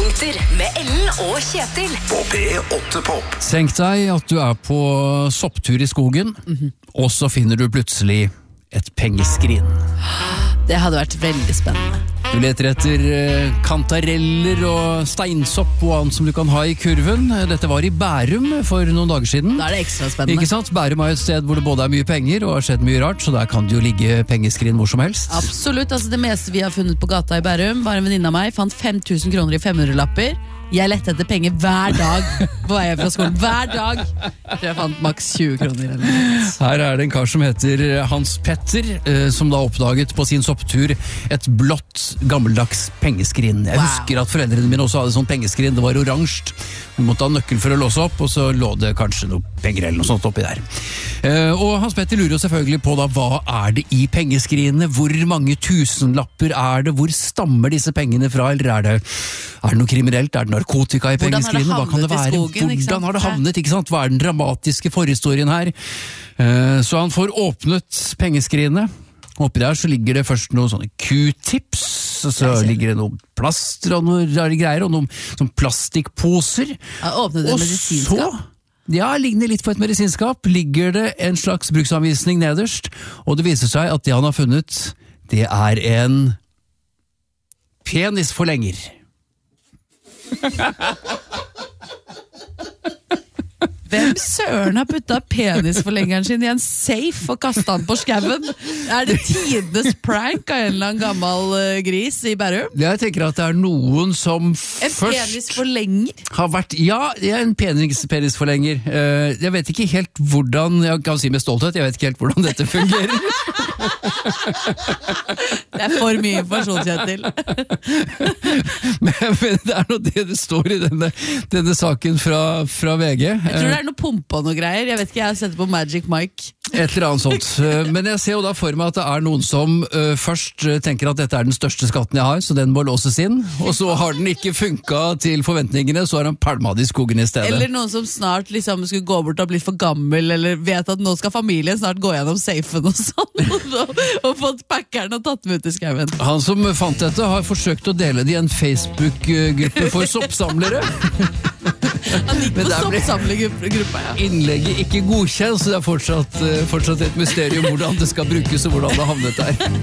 Brytpunkter med Ellen og Kjetil På P8 Pop. Tenk deg at du er på sopptur i skogen, og så finner du plutselig et pengeskrin. Det hadde vært veldig spennende. Du leter etter kantareller og steinsopp og annet som du kan ha i kurven. Dette var i Bærum for noen dager siden. Da er det ekstra spennende. Ikke sant? Bærum er et sted hvor det både er mye penger og har skjedd mye rart, så der kan det jo ligge pengeskrin hvor som helst. Absolutt, altså det meste vi har funnet på gata i Bærum. Bare en venninne av meg fant 5000 kroner i 500-lapper. Jeg lette etter penger hver dag på vei fra skolen. Hver dag! Jeg fant maks 20 kroner. Her er det en kar som heter Hans Petter, som da oppdaget på sin sopptur et blått, gammeldags pengeskrin. Jeg husker at foreldrene mine også hadde sånn pengeskrin. Det var oransje. Du måtte ha nøkkel for å låse opp, og så lå det kanskje noe penger eller noe sånt oppi der. Og Hans Petter lurer jo selvfølgelig på da, hva er det i pengeskrinene? Hvor mange tusenlapper er det? Hvor stammer disse pengene fra? Eller er det noe kriminelt? Er det narkotika i pengeskrinene? Hva kan det være? Hvordan har det havnet? Ikke sant? Hva er den dramatiske forhistorien her? Så han får åpnet pengeskrinene. Oppi der så ligger det først noen sånne Q-tips, og så ligger det noen plaster og noen rare greier, og noen sånn plastikkposer. Åpnet det medisinskap? Og så, ja, liggende litt på et medisinskap, ligger det en slags bruksanvisning nederst, og det viser seg at det han har funnet, det er en penisforlenger. Hvem søren har puttet penisforlengeren sin i en safe og kastet den på skaven? Er det tidenes prank av en eller annen gammel gris i Bærum? Jeg tenker at det er noen som En penisforlenger? har vært, ja, en penisforlenger. Jeg vet ikke helt hvordan, jeg kan si med stolthet, jeg vet ikke helt hvordan dette fungerer. Det er for mye informasjon, Kjetil. Men det er noe det står i denne saken fra VG. Jeg tror det er noe pumpe og noe greier. Jeg vet ikke, jeg har sett det på Magic Mike. Et eller annet sånt. Men jeg ser jo da for meg at det er noen som først tenker at dette er den største skatten jeg har, så den må låses inn. Og så har den ikke funket til forventningene, så har han palmet i skogen i stedet. Eller noen som snart liksom skulle gå bort og bli for gammel, eller vet at nå skal familien snart gå gjennom safen og sånn, og fått packeren og tatt med ut i skauen. Han som fant dette har forsøkt å dele det i en Facebook-gruppe for soppsamlere. Han gikk på soppsamlergruppa, ja. Innlegget ikke godkjent, så det er fortsatt et mysterium hvordan det skal brukes og hvordan det har havnet der.